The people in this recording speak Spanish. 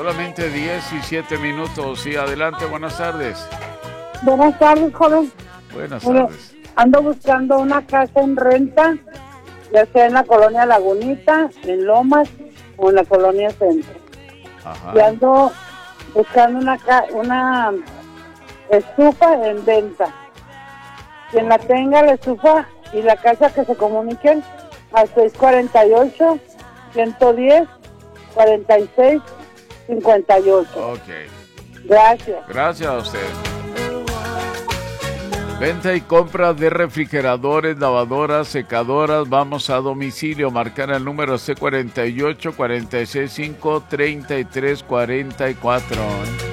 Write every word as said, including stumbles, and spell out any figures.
Solamente diecisiete minutos. Sí, adelante, buenas tardes. Buenas tardes, joven. Buenas Bueno, tardes. ando buscando una casa en renta, ya sea en la colonia Lagunita, en Lomas o en la colonia Centro. Ajá. Y ando buscando una ca- una estufa en venta. Quien la tenga, la estufa y la casa, que se comuniquen al seis cuatro ocho, uno uno cero, cuatro seis cincuenta y ocho. Ok. Gracias. Gracias a usted. Venta y compra de refrigeradores, lavadoras, secadoras. Vamos a domicilio. Marcar el número C cuarenta y ocho, cuarenta y seis, cinco, treinta y tres cuarenta y cuatro.